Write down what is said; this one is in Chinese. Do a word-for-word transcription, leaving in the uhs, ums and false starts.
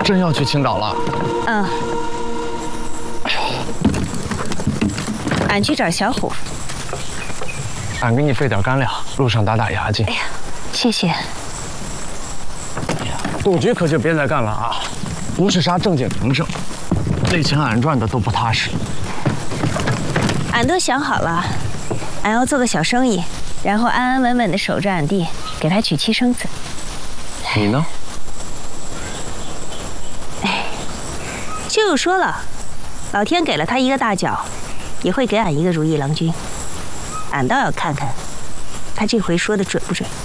真要去青岛了？ 嗯。哎呦，俺去找小虎。 俺给你备点干粮，路上打打牙祭。 哎呀，谢谢。哎呀，赌局可就别再干了啊！不是啥正经营生，那钱俺赚的都不踏实。 俺都想好了，俺要做个小生意，然后安安稳稳的守着俺弟，给他娶妻生子。 你呢？ 哎，就说了，老天给了他一个大脚，也会给俺一个如意郎君。俺倒要看看，他这回说的准不准。